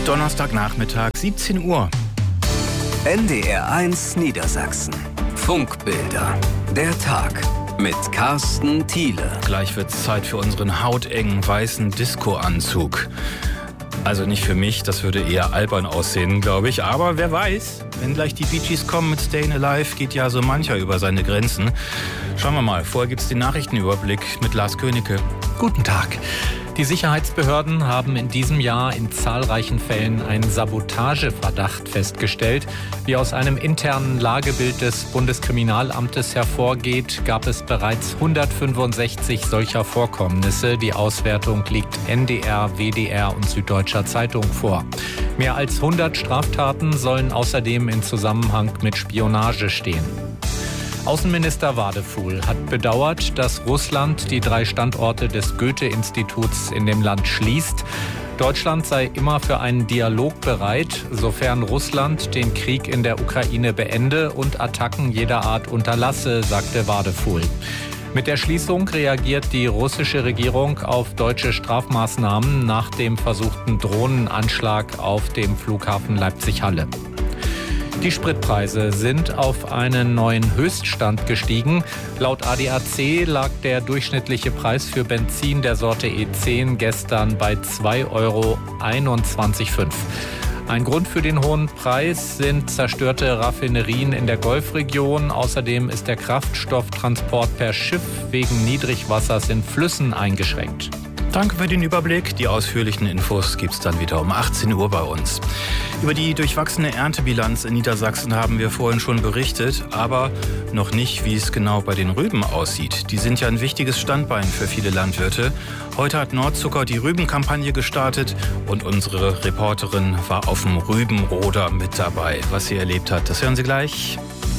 Donnerstagnachmittag, 17 Uhr. NDR1 Niedersachsen. Funkbilder. Der Tag mit Carsten Thiele. Gleich wird's Zeit für unseren hautengen weißen Disco-Anzug. Also nicht für mich, das würde eher albern aussehen, glaube ich. Aber wer weiß, wenn gleich die Bee Gees kommen mit Stayin' Alive, geht ja so mancher über seine Grenzen. Schauen wir mal, vorher gibt's den Nachrichtenüberblick mit Lars Königke. Guten Tag. Die Sicherheitsbehörden haben in diesem Jahr in zahlreichen Fällen einen Sabotageverdacht festgestellt. Wie aus einem internen Lagebild des Bundeskriminalamtes hervorgeht, gab es bereits 165 solcher Vorkommnisse. Die Auswertung liegt NDR, WDR und Süddeutscher Zeitung vor. Mehr als 100 Straftaten sollen außerdem in Zusammenhang mit Spionage stehen. Außenminister Wadefuhl hat bedauert, dass Russland die 3 Standorte des Goethe-Instituts in dem Land schließt. Deutschland sei immer für einen Dialog bereit, sofern Russland den Krieg in der Ukraine beende und Attacken jeder Art unterlasse, sagte Wadefuhl. Mit der Schließung reagiert die russische Regierung auf deutsche Strafmaßnahmen nach dem versuchten Drohnenanschlag auf dem Flughafen Leipzig-Halle. Die Spritpreise sind auf einen neuen Höchststand gestiegen. Laut ADAC lag der durchschnittliche Preis für Benzin der Sorte E10 gestern bei 2,21,5 €. Ein Grund für den hohen Preis sind zerstörte Raffinerien in der Golfregion. Außerdem ist der Kraftstofftransport per Schiff wegen Niedrigwassers in Flüssen eingeschränkt. Danke für den Überblick. Die ausführlichen Infos gibt's dann wieder um 18 Uhr bei uns. Über die durchwachsene Erntebilanz in Niedersachsen haben wir vorhin schon berichtet, aber noch nicht, wie es genau bei den Rüben aussieht. Die sind ja ein wichtiges Standbein für viele Landwirte. Heute hat Nordzucker die Rübenkampagne gestartet und unsere Reporterin war auf dem Rübenroder mit dabei. Was sie erlebt hat, das hören Sie gleich.